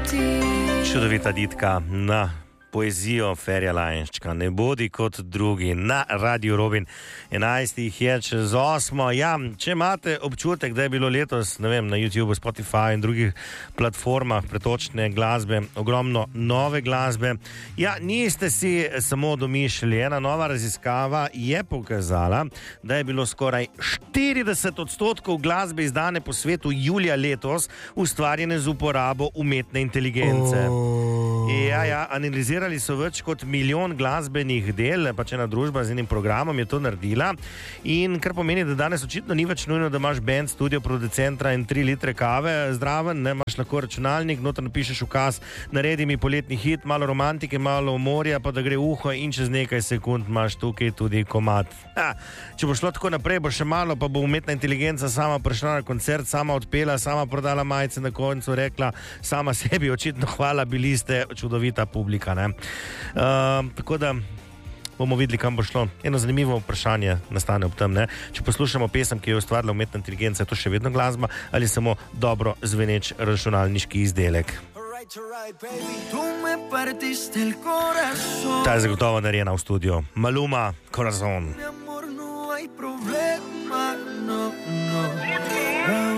Čudovita ditka na poezijo Ferja Lajnščka. Ne bodi kot drugi na Radio Robin. 11 jih je čez 8. Ja, če imate občutek, da je bilo letos, ne vem, na YouTube, Spotify in drugih platformah pretočne glasbe, ogromno nove glasbe, ja, niste si samo domišljali. Ena nova raziskava je pokazala, da je bilo skoraj 40% glasbe izdane po svetu julija letos ustvarjene z uporabo umetne inteligence. Ja, analizirali so več kot 1 milijon glasbenih del, pač ena družba z enim programom je to naredila, in kar pomeni, da danes očitno ni več nujno, da imaš band, studio, producenta in 3 litre kave zdraven, ne, imaš lahko računalnik, noter napišeš ukaz, naredi mi poletni hit, malo romantike, malo morja, pa da gre uho, in čez nekaj sekund imaš tukaj tudi komad. Če bo šlo tako naprej, bo še malo, pa bo umetna inteligenca sama prišla na koncert, sama odpela, sama prodala majice, na koncu rekla sama sebi, očitno hvala, bili ste čudovita publika, ne. Tako da bomo videli, kam bo šlo. Eno zanimivo vprašanje nastane ob tem, ne. Če poslušamo pesem, ki jo je ustvarila umetna inteligenca, je to še vedno glasba ali samo dobro zveneč računalniški izdelek? Ta je zagotovo narejena v studiu. Maluma, Corazon.